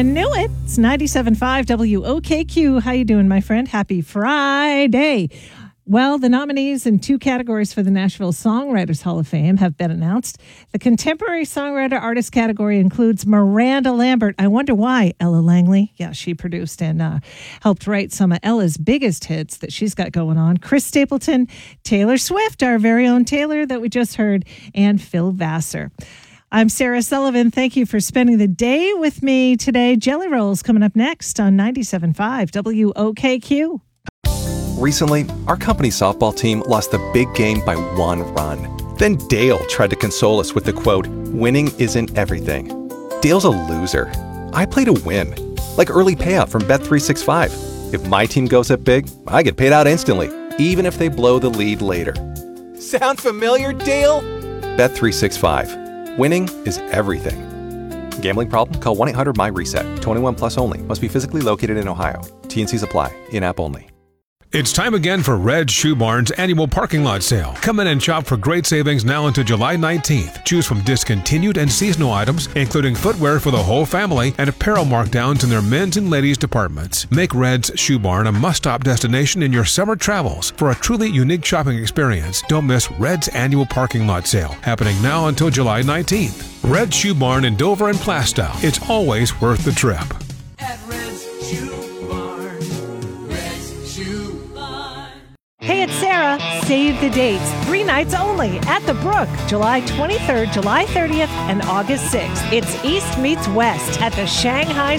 I knew it. It's 97.5 WOKQ. How you doing, my friend? Happy Friday. Well, the nominees in 2 categories for the Nashville Songwriters Hall of Fame have been announced. The Contemporary Songwriter Artist category includes Miranda Lambert. I wonder why. Ella Langley. Yeah, she produced and helped write some of Ella's biggest hits that she's got going on. Chris Stapleton, Taylor Swift, our very own Taylor that we just heard, and Phil Vassar. I'm Sarah Sullivan. Thank you for spending the day with me today. Jelly Rolls coming up next on 97.5 WOKQ. Recently, our company's softball team lost the big game by 1 run. Then Dale tried to console us with the quote, "Winning isn't everything." Dale's a loser. I play to win, like early payout from Bet365. If my team goes up big, I get paid out instantly, even if they blow the lead later. Sound familiar, Dale? Bet365. Winning is everything. Gambling problem? Call 1-800-MY-RESET. 21 plus only. Must be physically located in Ohio. T&Cs apply. In-app only. It's time again for Red Shoe Barn's annual parking lot sale. Come in and shop for great savings now until July 19th. Choose from discontinued and seasonal items, including footwear for the whole family and apparel markdowns in their men's and ladies' departments. Make Red's Shoe Barn a must-stop destination in your summer travels for a truly unique shopping experience. Don't miss Red's annual parking lot sale, happening now until July 19th. Red Shoe Barn in Dover and Plastow. It's always worth the trip. At Red's Shoe Barn. Red's Shoe Barn. Hey, it's Sarah. Save the dates. 3 nights only at the Brook, July 23rd, July 30th, and August 6th. It's East meets West at the Shanghai